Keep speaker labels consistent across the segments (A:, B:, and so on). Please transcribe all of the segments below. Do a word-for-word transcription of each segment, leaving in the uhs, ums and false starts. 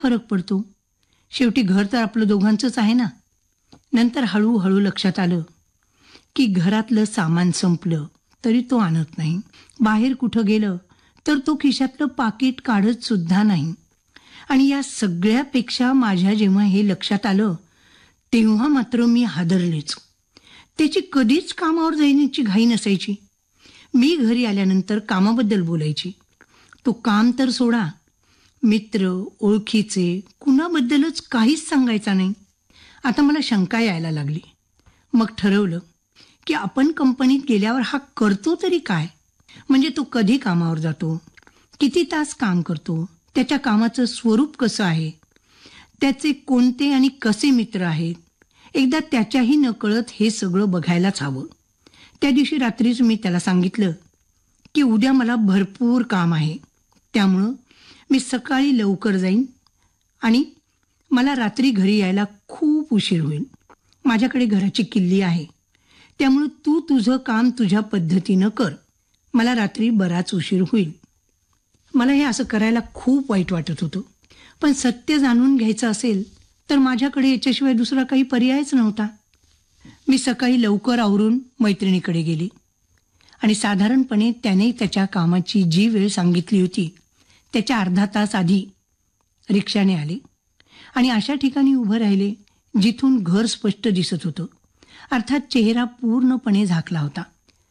A: फरक पडतो? शेवटी घर तर आपलं दोघांचंच आहे ना. नंतर हळूहळू लक्षात आलं की घरातलं सामान संपलं तरी तो आणत नाही. बाहेर कुठं गेलं तर तो खिशातलं पाकीट काढत सुद्धा नाही. आणि या सगळ्यापेक्षा माझ्या जेव्हा हे लक्षात आलं तेव्हा मात्र मी हादरलेच. त्याची कधीच कामावर जाण्याची घाई नसायची. मी घरी आल्यानंतर कामाबद्दल बोलायची. तो काम तर सोडा, मित्र ओळखीचे कुणाबद्दलच काहीच सांगायचा नाही. आता मला शंका यायला लागली. मग ठरवलं की आपण कंपनीत गेल्यावर हा करतो तरी काय. म्हणजे तो कधी कामावर जातो, किती तास काम करतो, त्याच्या कामाचं स्वरूप कसं आहे, त्याचे कोणते आणि कसे मित्र आहेत. एकदा त्याच्याही नकळत हे सगळं बघायलाच हवं. त्या दिवशी रात्रीच मी त्याला सांगितलं की उद्या मला भरपूर काम आहे, त्यामुळं मी सकाळी लवकर जाईन आणि मला रात्री घरी यायला खूप उशीर होईल. माझ्याकडे घराची किल्ली आहे, त्यामुळं तू तुझं काम तुझ्या पद्धतीनं कर. मला रात्री बराच उशीर होईल. मला हे असं करायला खूप वाईट वाटत होतं, पण सत्य जाणून घ्यायचं असेल तर माझ्याकडे याच्याशिवाय दुसरा काही पर्यायच नव्हता. मी सकाळी लवकर आवरून मैत्रिणीकडे गेले आणि साधारणपणे त्याने त्याच्या कामाची जी वेळ सांगितली होती त्याच्या अर्धा तास आधी रिक्षाने आले आणि अशा ठिकाणी उभं राहिले जिथून घर स्पष्ट दिसत होतं. अर्थात चेहरा पूर्णपणे झाकला होता.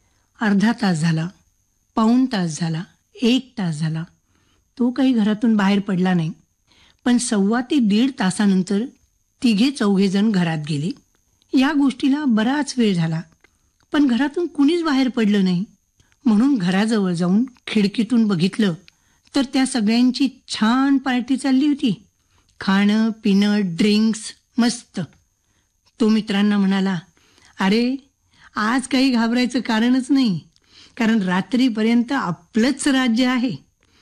A: अर्धा तास झाला, पाऊण तास झाला, एक तास झाला, तो काही घरातून बाहेर पडला नाही. पण सव्वा ते दीड तासानंतर तिघे चौघे जण घरात गेले. या गोष्टीला बराच वेळ झाला, पण घरातून कुणीच बाहेर पडलं नाही. म्हणून घराजवळ जाऊन खिडकीतून बघितलं तर त्या सगळ्यांची छान पार्टी चालली होती. खाणं पिणं ड्रिंक्स मस्त. तो मित्रांना म्हणाला, अरे आज काही घाबरायचं कारणच नाही, कारण रात्रीपर्यंत आपलंच राज्य आहे.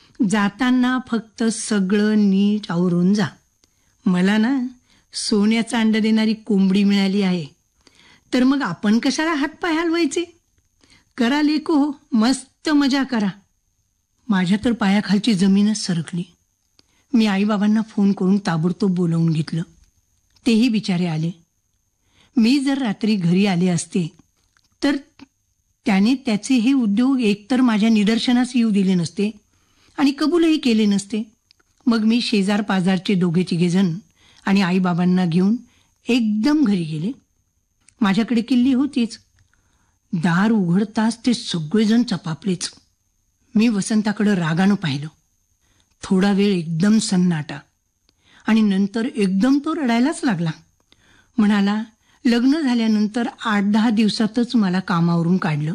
A: जाताना फक्त सगळं नीट आवरून जा. मला ना सोन्याचा अंडा देणारी कोंबडी मिळाली आहे, तर मग आपण कशाला हातपाय हलवायचे. करा लेको हो, मस्त मजा करा. माझ्या तर पायाखालची जमीनच सरकली. मी आईबाबांना फोन करून ताबडतोब बोलावून घेतलं. तेही बिचारे आले. मी जर रात्री घरी आले असते तर त्याने त्याचे हे उद्योग एकतर माझ्या निदर्शनास येऊ दिले नसते आणि कबूलही केले नसते. मग मी शेजार पाजारचे दोघे तिघे जण आणि आईबाबांना घेऊन एकदम घरी गेले. माझ्याकडे किल्ली होतीच. दार उघडताच ते सगळेजण चपापलेच. मी वसंताकडे रागानं पाहिलं. थोडा वेळ एकदम सन्नाटा आणि नंतर एकदम तो रडायलाच लागला. म्हणाला, लग्न झाल्यानंतर आठ दहा दिवसातच मला कामावरून काढलं.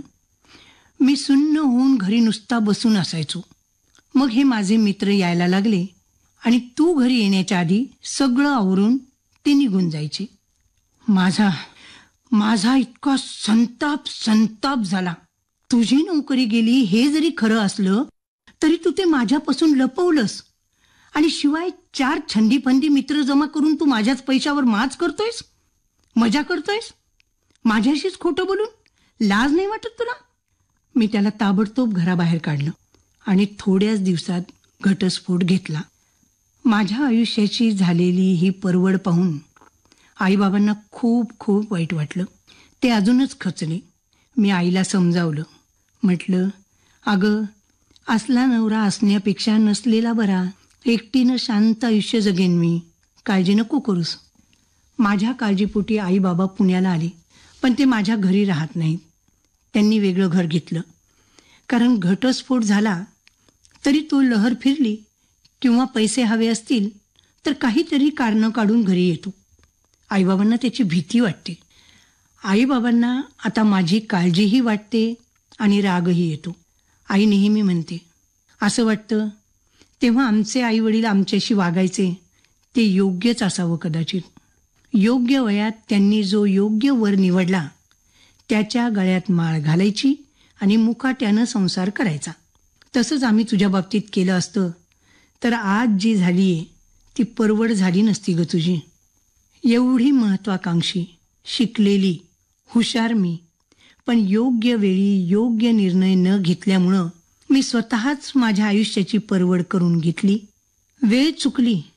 A: मी सुन्न होऊन घरी नुसता बसून असायचो. मग हे माझे मित्र यायला लागले आणि तू घरी येण्याच्या आधी सगळं आवरून ते निघून जायचे. माझा माझा इतका संताप संताप झाला. तुझी नोकरी गेली हे जरी खरं असलं तरी तू ते माझ्यापासून लपवलंस आणि शिवाय चार छंदीफंदी मित्र जमा करून तू माझ्याच पैशावर माज करतोयस, मजा करतोयस. माझ्याशीच खोटं बोलून लाज नाही वाटत तुला. मी त्याला ताबडतोब घराबाहेर काढलं आणि थोड्याच दिवसात घटस्फोट घेतला. माझ्या आयुष्याची झालेली ही परवड पाहून आईबाबांना खूप खूप वाईट वाटलं. ते अजूनच खचले. मी आईला समजावलं. म्हटलं, अगं असला नवरा असण्यापेक्षा नसलेला बरा. एकटीनं शांत आयुष्य जगेन मी, काळजी नको करूस. माझ्या काळजीपोटी आई बाबा पुण्याला आले, पण ते माझ्या घरी राहत नाहीत. त्यांनी वेगळं घर घेतलं. कारण घटस्फोट झाला तरी तो लहर फिरली किंवा पैसे हवे असतील तर काहीतरी कारणं काढून घरी येतो. आईबाबांना त्याची भीती वाटते. आईबाबांना आता माझी काळजीही वाटते आणि रागही येतो. आई नेहमी म्हणते, असं वाटतं तेव्हा आमचे आईवडील आमच्याशी वागायचे ते योग्यच असावं कदाचित. योग्य वयात त्यांनी जो योग्य वर निवडला त्याच्या गळ्यात माळ घालायची आणि मुकाट्यानं संसार करायचा. तसंच आम्ही तुझ्या बाबतीत केलं असतं तर आज जी झाली आहे ती परवड झाली नसती ग तुझी. एवढी महत्वाकांक्षी, शिकलेली, हुशार मी, पण योग्य वेळी योग्य निर्णय न घेतल्यामुळं मी स्वतःच माझ्या आयुष्याची परवड करून घेतली. वेळ चुकली